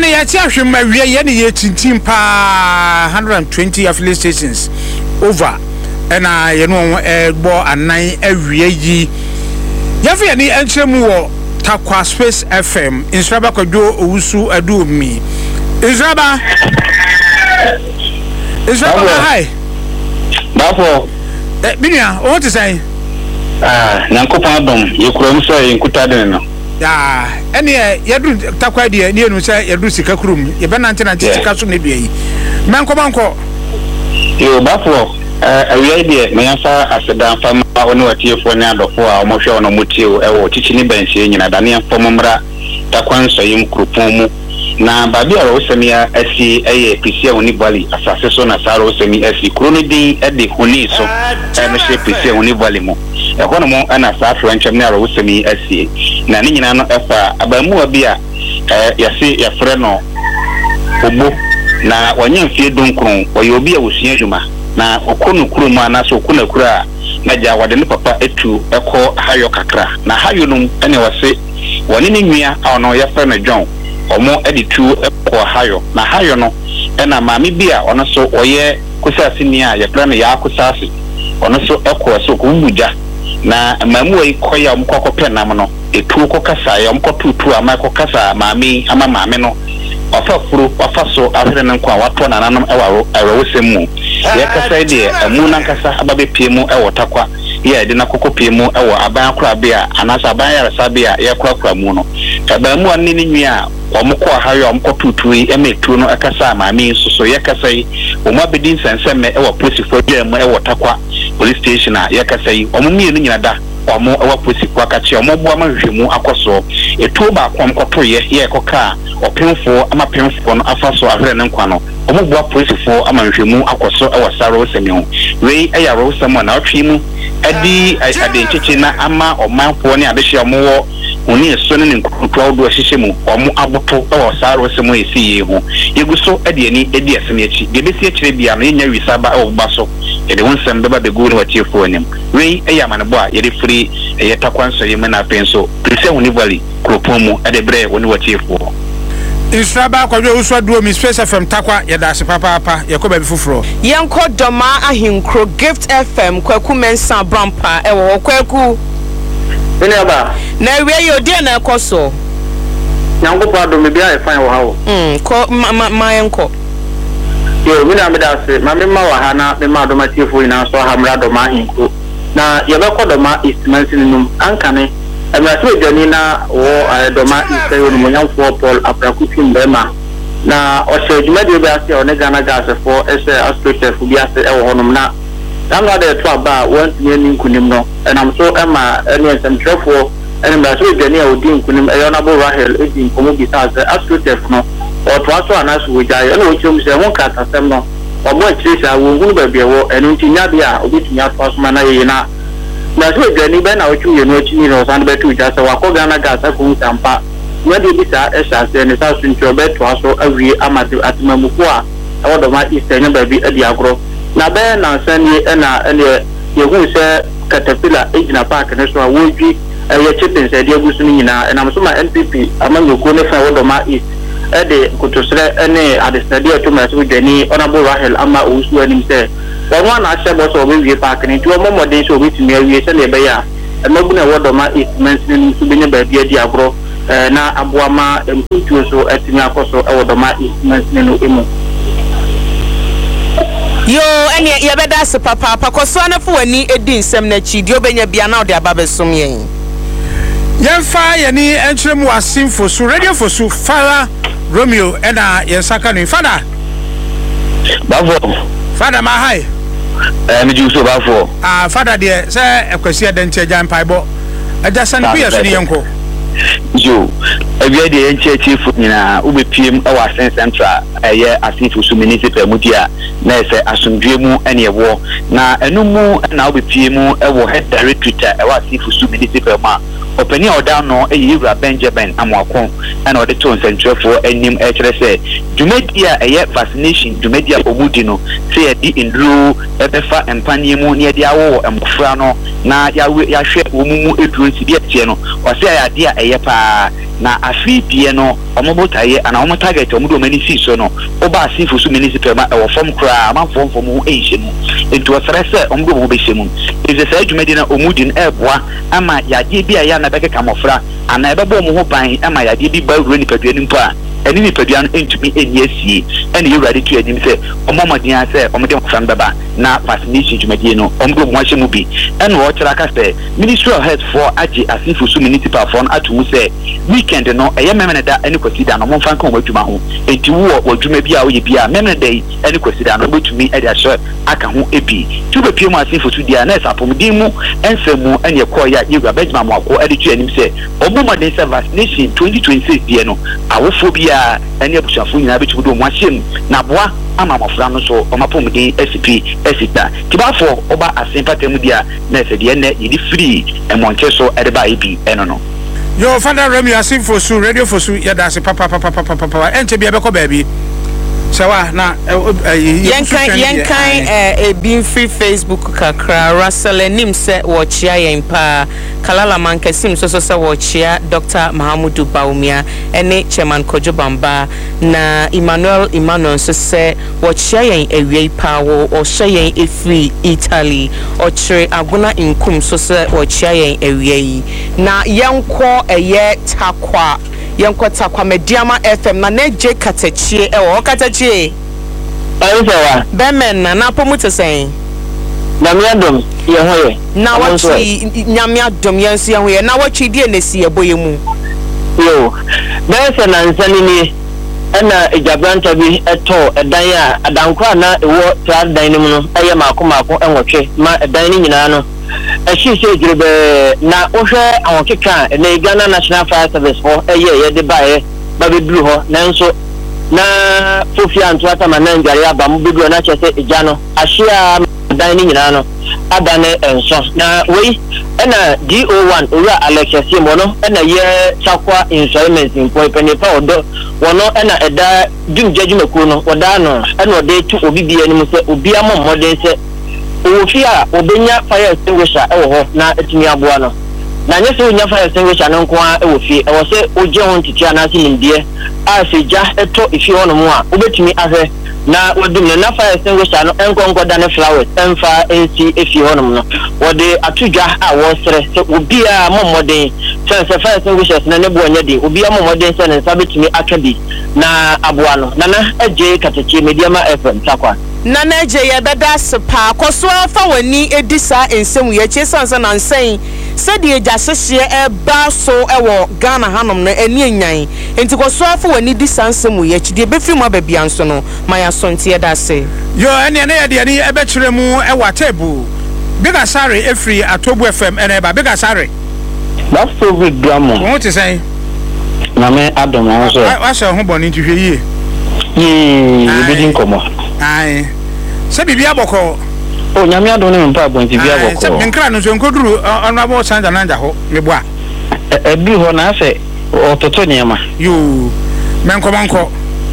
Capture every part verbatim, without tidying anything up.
Ene ya ti ahwe ma wie ye ne ye tintim pa one hundred twenty affiliate stations over ena ye no egbo anan awie yi ya fe ni entremu wo Takwa Space F M Insraba Kwadwo Owusu Adumi Insraba Insraba hi Bafo eh binia o what say ah nankopon adom yekuram so yenkutade no ya ene yedu Takwa de ne enu say yedu sika kurum ye benante na sika so ne dua yi manko manko yo Bafo eh awie de me yanfa aseda fama oni watiefo ne adofo a omo hwe ono mutio ewo chichini bansie nyina dane afommra Takwa nso yim krupon mu na babi a rosemia asi eye pisia oni valley asase so na saro rosemia asi kroni din e de honi so e no she pisia oni valley mu e hono mo ana sa franchem na rosemia asi na ni nyina no efa abamu abi a yase yafre no obo na wanye mfie donkron oye obi a wosua dwuma na okonu kuru ma na so okuna kuru a na ja wade ne papa etu ekọ hayo kakra na hayo no ene wase woni ne nwia a ono yafre na John omo editu ekọ hayo na hayo no ena maami bia ono so oye kusasi ni a yakra na ya kusasi ono so ekọ so ko mbuja na mamu oyi koya omkoko penam no etu ko kasa ya omko tutu ama ko kasa maami ama maami no wafa furu wafa so ahre nan kwa wato na nanam ewaro ewosem mu ye kasa ide amu nan kasa ababe piemu ewo Takwa ye de na kokko piemu ewo aban akura bia anasa aban ya rasa bia ye kura kura mu no taba mu anni ni nwia omko ahayo omko tutu e metu no ekasa maami soso ye kasa yi omo abedin senseme ewo police for dem ewo Takwa police station a ye kasa yi omo mienu nyina da omo ewo police kwa kachi omo bo amahwemu akoso etu ba akom koto ye ye koka opemfo ama pemfo no afaso ahre ne nkwa no omo bo police fo amahwemu akoso ewo saro semiho we eya ro semo na otwe mu adi ade chichi na ama omanfo ne adehye omo wo oni eso ne nkutu awdo ahyehyɛ mu omo aboto ewo saro semo esi ye ho yeguso ade ani edi asem achi de besi akire bia no nya wisaba ewo ba so yede wonsem beba begu ne watiefo anim we eya manebo a yede free eye Takwa nso ye mena penso pese honi valley kropon mu ade bre woni watiefo Insraba Kwadwo Owusu Adumi Space F M Takwa yeda se papa papa ye ko ba bi foforo yenko doma ahinkro Gift F M kwaku mensa brampa ewo kwaku Beneba na we yo de na ekoso nyango pa do me bia e fan wo hawo mm ko ma ma yenko yo mina me da se ma me ma wa ha na me ma do ma tiefo ina so ha mra do ma ahinkro na ye be ko do ma Eastman's num ankane Amraso jani na wo doma ise yo mo nyanfo Paul Aprakutim bema na o se djuma de be ase o ne Ghana gas for ese aspect fu bi ase e wo honum na dan na de to aba won tini ni nkunim no enam so ema ene ensemtrefo ene amraso jani a odi nkunim e yo na bo Rahel edi nkomo bi sa ase aspect no o to aso anaso wo jaye ene o chum se won ka tasem no o mo chisa wo ngunu ba bi e wo ene ntinya bia obetinya to aso na ye na na so gani be na ochu ye no chi ni no san be tu ja se wa ko Ghana gas ko ntampa we de bi sa e sha se ne sa su ntro be to aso awie amade atmamuko a e wodo ma Eastern ba bi adi agro na be na san ni e na e ye hu se Caterpillar ejina park ne so a wodwi e ye chipping se de agusu ni nyina e na so ma N P P amanyo ko ne fa wodo ma East e de kutosre ene adestadi to ma so gani Honorable Rahel ama Owusu anim se one na shebo so we park ni to momo den so witimi awie se le be ya emagu na wodo ma Eastman's ni so benye ba bia di agro na aboama emputu so atimi akoso e wodo ma Eastman's ni no emu yo ene ye beda se papa papa koso na fo wani edi nsem na chi di obenya bia na ode aba besom yen yemfa ye ni entrem wasimfo so radio for so Fara Romeo ena yensaka ni fada Bafo fada ma hai eh mi juso Bafo ah fada de se ekwasi adanche jan paibo aja san ku yeso ni yenko yo ebia de enche chief nyina ube pm awa central eye asifu su municipal mudia na ese asundwe mu ene ewo na enumu na ube pm ewo head director awa asifu su municipal ma opani oda no e yira Benjamin Amwako and ode to nsentwe for enim e kire se dwumadia eye vaccination dwumadia omudi no se e di ndru e befa empanie mu ne de awo emfra no na ya ya hwe omumu eduro nsibi atie no o se ya de eye pa na afi die no omobotaye ana omo target omudo mani si so no oba asifu su municipal ma e wo fom kra amanfo mfo mu e hye mu ento osrese omudo mo be hye mu eze sa dwumadi na omudi no eboa ama ya de bia ya na beke kamofra ana ebebo mo ho ban ama ya de bi ba wuro ni padua ni mpo a eni ni padua no entumi eni asie eni you ready to edim say omomodin ase omode mfam beba na vaccination dwumadi no omudo mo hye mu bi eni wo kira ka say Ministry of Health for agi asifu su municipal for atumu say weekend no eye memene da eni kwasida no momfa kan wadwuma ho enti wo wadwuma bi a wo ye bi a memene da eni kwasida no betumi e dia hye aka ho ebi tuba pie mu asifu su dia na sapomdin mu ensemu eni ekoya yegwa Benjamin Amwako edi tu enim say omomodin say vaccination twenty twenty-six die no awofo bi a eni abushafo nyina betu do mo ahyem na boa ama mafra no so omapomdin S P esita kibafo oba asempatem dia na se die ne yidi free emonche so edeba ibi eno no yo Father Remy asif for su radio for su ya da se papa papa papa papa enche bia beko baby sawa na yankan yankan eh bin free Facebook kakra Russell nim se wo chia yen pa kalala man kesim so so se wo chia Doctor Mahamudu Baumia ene chairman Kojo Bamba na Emmanuel Emmanuel so se wo chia yen ewie pa wo o hye yen efri Italy o chire aguna inkum so se wo chia yen ewie na yanko eye takwa yankota kwa Mediama F M na neje katachie e wo katachie Ayiwa bemen na na pomuto sen na miadom ye hoye na wachi nyamiadom yensu ye hoye na wachi die nesi eboye mu yo bese na nsani ni ena ejabranta bi eto edan a adankwa na ewo trad dan ni mu no eye maako maako enwotwe ma edan ni nyina no eshi se jirebe na ohwe awon keka na Ghana National Fire Service for eye ye de bae ba be blu ho nanso na fofia anto ata manangare aba mu bedu na chese eja no ahia dan ni nyina no adane enso na we ena D O one ora Alexia Simo no ena ye chakwa insurance in penipa odo wono ena eda dum judgment no oda no ena ode tu obi bia ni mu se obi amom modern se ofia obenya fire extinguisher e wo ho na etimi aboa no na nye se onya fire extinguisher no nko a e wo fie e wo se oje ho ntitia na se nimdie a se ja eto ifi ho no mu a obetimi ahwe na wodum na fire extinguisher no enko nko da ne flowers emfa ensi efi ho no no wode atudwa a wo sere se obi a momoden se se fire extinguishers na ne bo nya de obi a momoden se ne nsa betimi akabi na aboa no na na eje katachi Mediama F M takwa na neje ye beda sepa koso afa wani edisa ensem ye chesansa na nsen se de eja hyehye e ba so e wo Ghana hanom na ani anyan enti koso afa wani disa ensem ye chide befi mu ababia nso no maya sontie da se yo ene ne ye de ani e be kire mu e wa table Bigger Sare efri Atobu F M ene ba Bigger Sare that's so good drama won ti say na me adom na so wa se ho boni ti hwe yie ye be din komo ai se bibia boko o nyame adom ne mpa bonti bia boko se binkra no so nkoduru onabo sanja nanja ho mebo a e bi ho na se ototo niema yo menko manko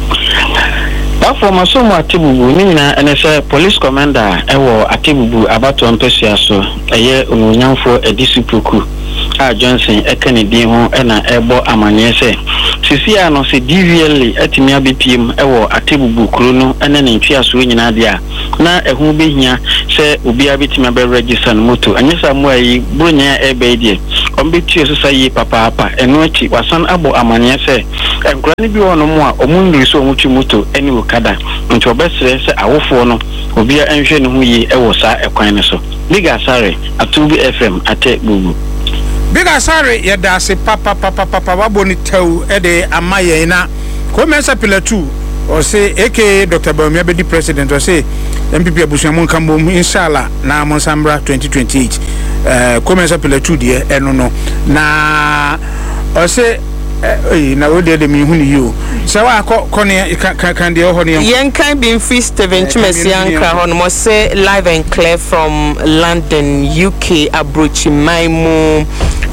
Bafo masomo Atibubu ni na ene se police commander ewo Atibubu abato mpesia so eye onyanfo edisipoku a Johnson ekenedi ho ena ebo amanye se sisia no se D V L atimi abepiem ewo Atibubu kuro no ene ne ntwia so nyina de a na ehu behia se obi abetimi abe register no moto anyesa mo ayi bronya ebe die ombetue so sayi papa papa eno achi wasan abo amanye se enkura ni bi wono mo a omundu so omutwi moto eni okada nti obesere se awofo no obi a enhwe ne ho yi ewo sa ekwan ne so Bigger Sare Atobu F M ate bubu Bigger Sare ye da se papa papa papa waboni tew e de amaye na ko mensa pillar two o se aka Doctor Baumia be di president o se M P P abusuamu nkambo inshallah na Monsambra twenty twenty-eight eh ko mensa pillar two de eno no na o se eh na wo de de mi hu ni yo so wa ko ko ne kan kan de ho ne yen kan be free Steven Chimesi ankra ho no say live and clear from London U K Abrochi Maimu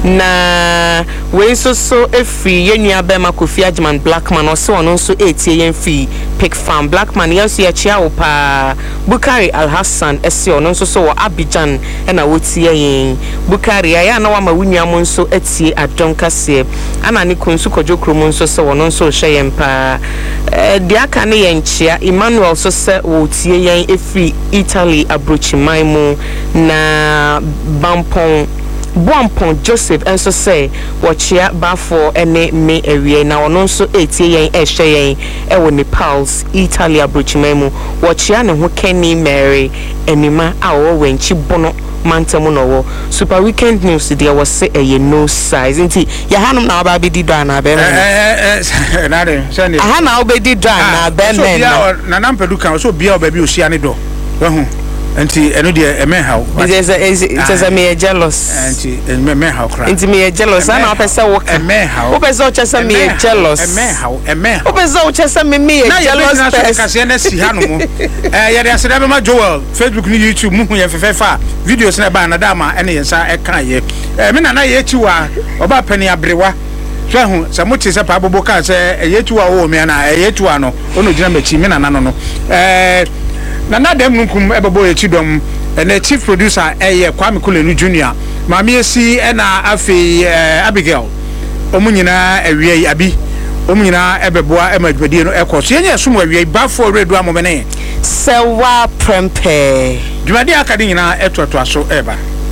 na we so so efri yenua be ma Kofi Agyeman Blackman also ono so etie yen fi Pig Farm Blackman yes ye chia wo pa Bukari Alhassan ese ono so so wo Abidjan na wotie yen Bukari ya na wa ma wunua mo so etie adonka se ana ne kunsu kojo kromo so so ono so hye yen pa eh dia aka ne yen chia Emmanuel so se wo tie yen efri Italy Abrochi Maimu na Bampon Boampon Joseph enso say wachia bafo ene me ewie na ono nso etie yen ehwe yen ewo Nepal's Italy Abrochimemu wachia ne ho Kenny Mary enima awo wenchi bono mantamu no wo Super Weekend News there was say a no size nti ya hanum na ba be di do na be eh eh na de se ne aha na obedi do na be men na na mpadu kan so bia oba bi osia ne do ho Anti eno de eme how it is it is a me jealous anti eme how cry anti me jealous ana opese wo ka eme how opese wo chese me jealous eme how eme opese wo chese me me jealous na kase na si ha no mo eh ye de aseda be ma Joel Facebook ni YouTube mu hu ye fefefa videos na ba na dama ene ye sa e kan ye eh me na na ye chi wa oba pani abrewa hwe hu se mo ti se pa bobo ka se ye chi wa wo me na ye chi wa no ono gina machi me na na no no eh na na dem nkum ebebo ye chidom na chief producer eye Kwame Kulenu Junior Mami esi na afi Abigail omunyina awie abi omunyina ebeboa emadwadi no ekoso yenye sumo awie bafo redu amomene sewa prempe dwadi akade nyina etoto aso eba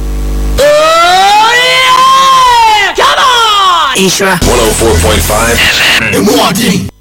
oh yeah come on Isra one oh four point five F M